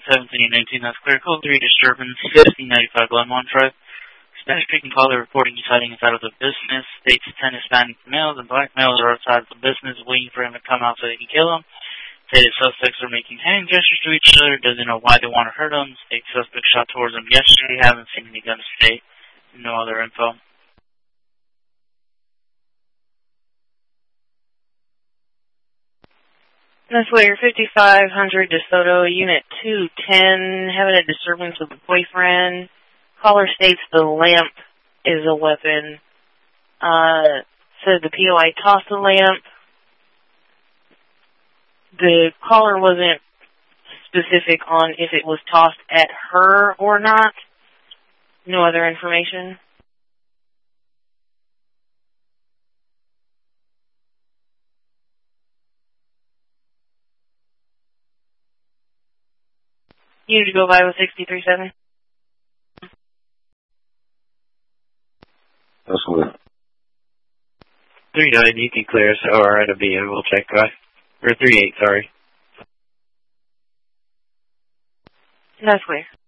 1718, that's clear. Code 3 disturbance, 1595 Glenmont Drive. Spanish-speaking caller reporting he's hiding inside of the business. States 10 Hispanic males and black males are outside of the business waiting for him to come out so they can kill him. Stated suspects are making hand gestures to each other. Doesn't know why they want to hurt him. State suspect shot towards him yesterday. Haven't seen any guns today. No other info. That's Layer 5500 DeSoto, Unit 210, having a disturbance with the boyfriend. Caller states the lamp is a weapon. Says the POI tossed the lamp. The caller wasn't specific on if it was tossed at her or not. No other information. You need to go by with 63-7. That's good. 3-9, you can clear us. Alright, it'll be in. We'll check. Or 3-8, sorry. That's clear.